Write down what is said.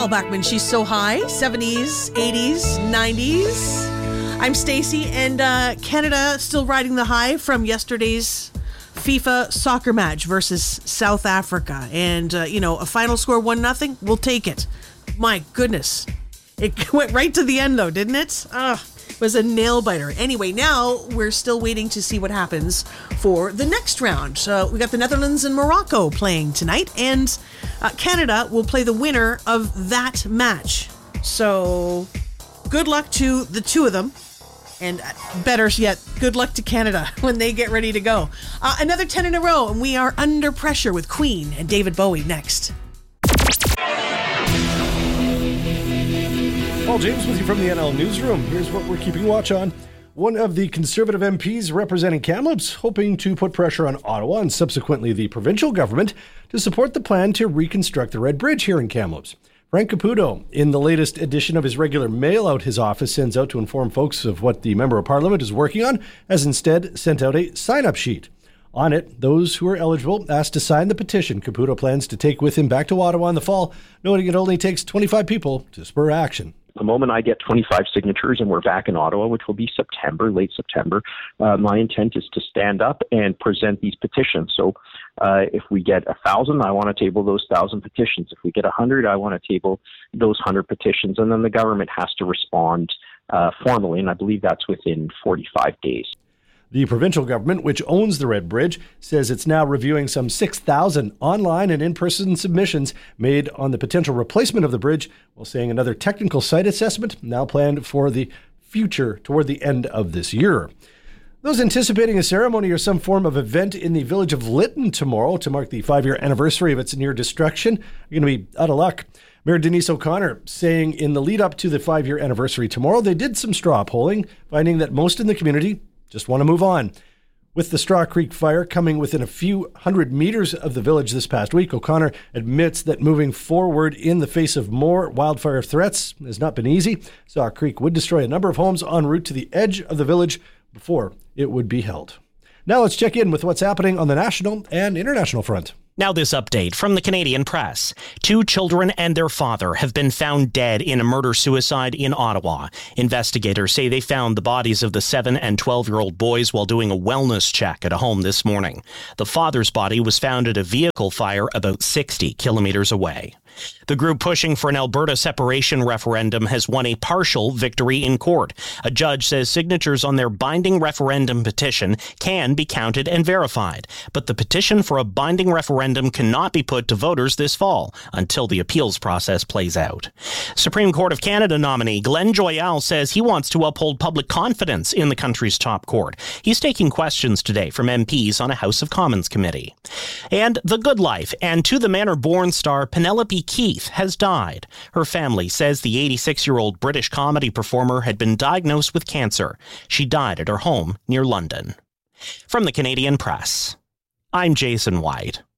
Michelle Bachmann. She's so high. 70s, 80s, 90s. I'm Stacey, and Canada still riding the high from yesterday's FIFA soccer match versus South Africa. And, a final score 1-0. We'll take it. My goodness. It went right to the end, though, didn't it? It was a nail-biter. Anyway, now we're still waiting to see what happens for the next round. We got the Netherlands and Morocco playing tonight, and Canada will play the winner of that match. So good luck to the two of them. And better yet, good luck to Canada when they get ready to go. Another 10 in a row, and we are under pressure with Queen and David Bowie next. Paul James with you from the NL Newsroom. Here's what we're keeping watch on. One of the Conservative MPs representing Kamloops hoping to put pressure on Ottawa and subsequently the provincial government to support the plan to reconstruct the Red Bridge here in Kamloops. Frank Caputo, in the latest edition of his regular mail-out his office sends out to inform folks of what the Member of Parliament is working on, has instead sent out a sign-up sheet. On it, those who are eligible asked to sign the petition Caputo plans to take with him back to Ottawa in the fall, noting it only takes 25 people to spur action. The moment I get 25 signatures and we're back in Ottawa, which will be September, late September, my intent is to stand up and present these petitions. So if we get 1,000, I want to table those 1,000 petitions. If we get 100, I want to table those 100 petitions. And then the government has to respond formally, and I believe that's within 45 days. The provincial government, which owns the Red Bridge, says it's now reviewing some 6,000 online and in-person submissions made on the potential replacement of the bridge, while saying another technical site assessment now planned for the future toward the end of this year. Those anticipating a ceremony or some form of event in the village of Lytton tomorrow to mark the 5-year anniversary of its near destruction are going to be out of luck. Mayor Denise O'Connor saying in the lead up to the 5-year anniversary tomorrow, they did some straw polling, finding that most in the community just want to move on. With the Straw Creek fire coming within a few hundred meters of the village this past week, O'Connor admits that moving forward in the face of more wildfire threats has not been easy. Straw Creek would destroy a number of homes en route to the edge of the village before it would be held. Now let's check in with what's happening on the national and international front. Now this update from the Canadian Press. 2 children and their father have been found dead in a murder-suicide in Ottawa. Investigators say they found the bodies of the 7 and 12-year-old boys while doing a wellness check at a home this morning. The father's body was found at a vehicle fire about 60 kilometers away. The group pushing for an Alberta separation referendum has won a partial victory in court. A judge says signatures on their binding referendum petition can be counted and verified, but the petition for a binding referendum cannot be put to voters this fall until the appeals process plays out. Supreme Court of Canada nominee Glenn Joyal says he wants to uphold public confidence in the country's top court. He's taking questions today from MPs on a House of Commons committee. And The Good Life and To the Manor Born star Penelope Keith has died. Her family says the 86-year-old British comedy performer had been diagnosed with cancer. She died at her home near London. From the Canadian Press, I'm Jason White.